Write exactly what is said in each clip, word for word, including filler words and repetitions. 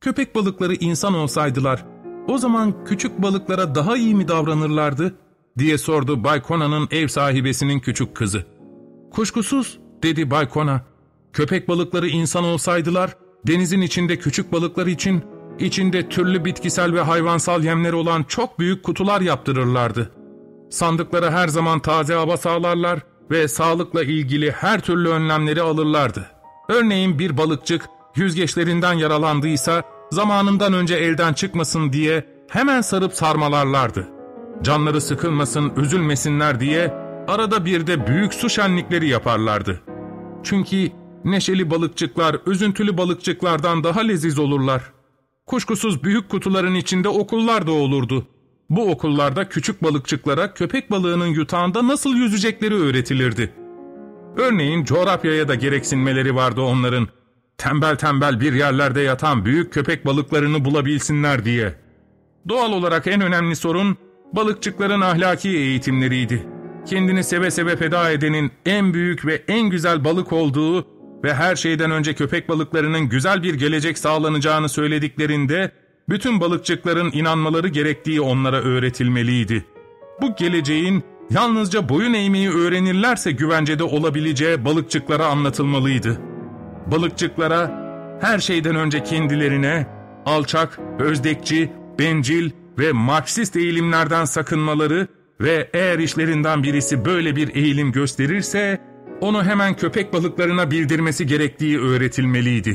Köpek balıkları insan olsaydılar, o zaman küçük balıklara daha iyi mi davranırlardı? Diye sordu Bay Cona'nın ev sahibesinin küçük kızı. Kuşkusuz, dedi Bay Kona. Köpek balıkları insan olsaydılar, denizin içinde küçük balıklar için, içinde türlü bitkisel ve hayvansal yemler olan çok büyük kutular yaptırırlardı. Sandıklara her zaman taze hava sağlarlar ve sağlıkla ilgili her türlü önlemleri alırlardı. Örneğin bir balıkçık yüzgeçlerinden yaralandıysa zamanından önce elden çıkmasın diye hemen sarıp sarmalarlardı. Canları sıkılmasın, üzülmesinler diye arada bir de büyük su şenlikleri yaparlardı. Çünkü neşeli balıkçıklar üzüntülü balıkçıklardan daha leziz olurlar. Kuşkusuz büyük kutuların içinde okullar da olurdu. Bu okullarda küçük balıkçıklara köpek balığının yutağında nasıl yüzecekleri öğretilirdi. Örneğin coğrafyaya da gereksinmeleri vardı onların. Tembel tembel bir yerlerde yatan büyük köpek balıklarını bulabilsinler diye. Doğal olarak en önemli sorun balıkçıkların ahlaki eğitimleriydi. Kendini seve seve feda edenin en büyük ve en güzel balık olduğu ve her şeyden önce köpek balıklarının güzel bir gelecek sağlanacağını söylediklerinde bütün balıkçıkların inanmaları gerektiği onlara öğretilmeliydi. Bu geleceğin yalnızca boyun eğmeyi öğrenirlerse güvencede olabileceği balıkçıklara anlatılmalıydı. Balıkçıklara her şeyden önce kendilerine alçak, özdekçi, bencil ve Marksist eğilimlerden sakınmaları ve eğer işlerinden birisi böyle bir eğilim gösterirse onu hemen köpek balıklarına bildirmesi gerektiği öğretilmeliydi.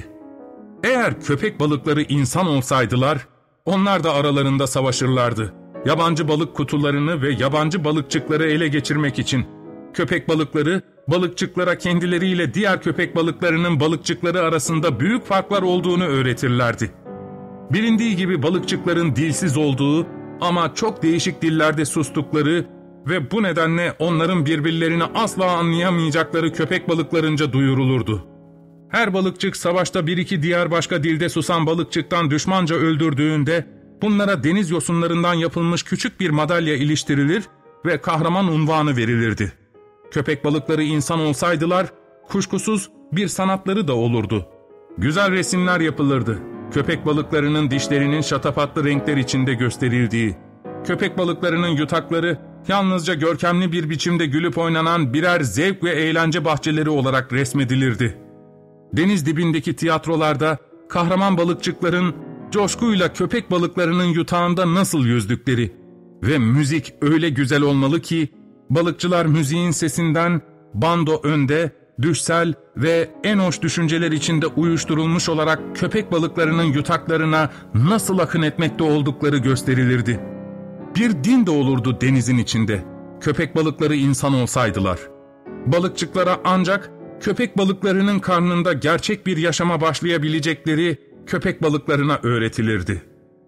Eğer köpek balıkları insan olsaydılar, onlar da aralarında savaşırlardı. Yabancı balık kutularını ve yabancı balıkçıkları ele geçirmek için. Köpek balıkları, balıkçıklara kendileriyle diğer köpek balıklarının balıkçıkları arasında büyük farklar olduğunu öğretirlerdi. Bilindiği gibi balıkçıkların dilsiz olduğu ama çok değişik dillerde sustukları ve bu nedenle onların birbirlerini asla anlayamayacakları köpek balıklarınca duyurulurdu. Her balıkçık savaşta bir iki diğer başka dilde susan balıkçıktan düşmanca öldürdüğünde bunlara deniz yosunlarından yapılmış küçük bir madalya iliştirilir ve kahraman unvanı verilirdi. Köpek balıkları insan olsaydılar kuşkusuz bir sanatları da olurdu. Güzel resimler yapılırdı. Köpek balıklarının dişlerinin şatafatlı renkler içinde gösterildiği, köpek balıklarının yutakları yalnızca görkemli bir biçimde gülüp oynanan birer zevk ve eğlence bahçeleri olarak resmedilirdi. Deniz dibindeki tiyatrolarda kahraman balıkçıkların coşkuyla köpek balıklarının yutağında nasıl yüzdükleri ve müzik öyle güzel olmalı ki balıkçılar müziğin sesinden bando önde, düşsel ve en hoş düşünceler içinde uyuşturulmuş olarak köpek balıklarının yutaklarına nasıl akın etmekte oldukları gösterilirdi. Bir din de olurdu denizin içinde, köpek balıkları insan olsaydılar. Balıkçıklara ancak köpek balıklarının karnında gerçek bir yaşama başlayabilecekleri köpek balıklarına öğretilirdi.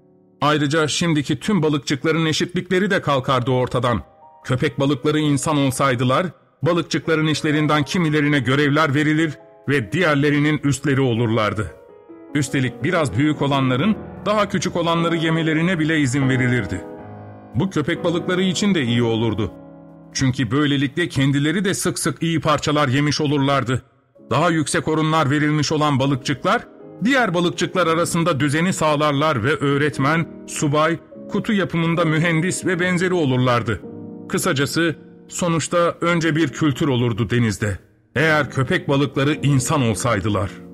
Ayrıca şimdiki tüm balıkçıkların eşitlikleri de kalkardı ortadan. Köpek balıkları insan olsaydılar, balıkçıkların işlerinden kimilerine görevler verilir ve diğerlerinin üstleri olurlardı. Üstelik biraz büyük olanların daha küçük olanları yemelerine bile izin verilirdi. Bu köpek balıkları için de iyi olurdu. Çünkü böylelikle kendileri de sık sık iyi parçalar yemiş olurlardı. Daha yüksek orunlar verilmiş olan balıkçıklar, diğer balıkçıklar arasında düzeni sağlarlar ve öğretmen, subay, kutu yapımında mühendis ve benzeri olurlardı. Kısacası sonuçta önce bir kültür olurdu denizde. Eğer köpek balıkları insan olsaydılar.